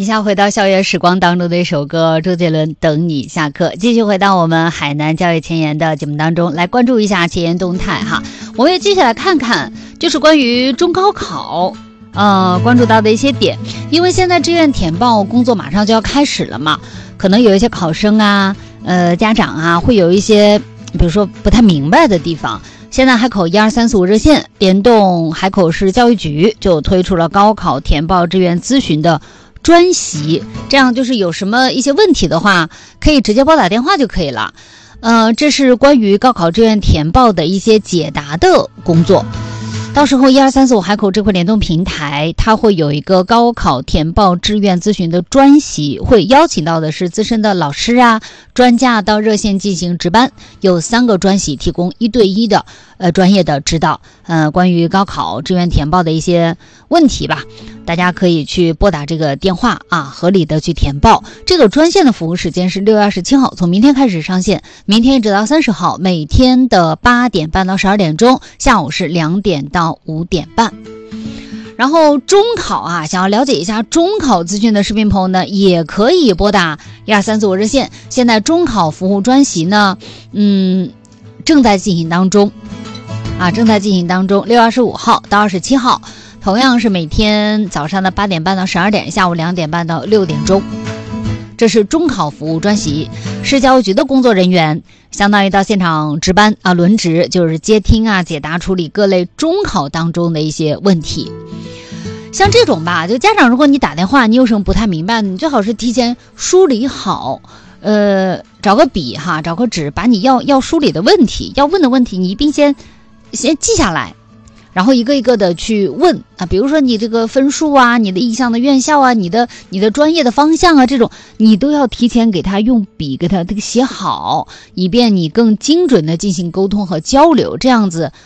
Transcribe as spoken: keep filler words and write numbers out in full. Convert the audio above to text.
一下回到校园时光当中的一首歌，周杰伦《等你下课》。继续回到我们海南教育前沿的节目当中，来关注一下前沿动态哈。我们也接下来看看，就是关于中高考，呃，关注到的一些点。因为现在志愿填报工作马上就要开始了嘛，可能有一些考生啊，呃，家长啊，会有一些，比如说不太明白的地方。现在海口一二三四五热线联动海口市教育局就推出了高考填报志愿咨询的专席，这样就是有什么一些问题的话，可以直接拨打电话就可以了。呃，这是关于高考志愿填报的一些解答的工作。到时候一二三四五海口智慧联动平台，它会有一个高考填报志愿咨询的专席，会邀请到的是资深的老师啊、专家到热线进行值班，有三个专席提供一对一的呃专业的指导。呃，关于高考志愿填报的一些问题吧，大家可以去拨打这个电话啊，合理的去填报。这个专线的服务时间是六月二十七号，从明天开始上线，明天一直到三十号，每天的八点半到十二点钟，下午是两点到五点半。然后中考啊，想要了解一下中考资讯的视频朋友呢，也可以拨打一二三四五热线。现在中考服务专席呢，嗯，正在进行当中啊，正在进行当中。六月二十五号到二十七号，同样是每天早上的八点半到十二点，下午两点半到六点钟。这是中考服务专席，市教育局的工作人员相当于到现场值班啊，轮值，就是接听啊、解答、处理各类中考当中的一些问题。像这种吧，就家长如果你打电话，你有什么不太明白的，你最好是提前梳理好，呃，找个笔哈，找个纸，把你要要梳理的问题、要问的问题，你并先先记下来。然后一个一个的去问啊，比如说你这个分数啊，你的意向的院校啊，你的你的专业的方向啊，这种你都要提前给他用笔给他这个写好，以便你更精准的进行沟通和交流，这样子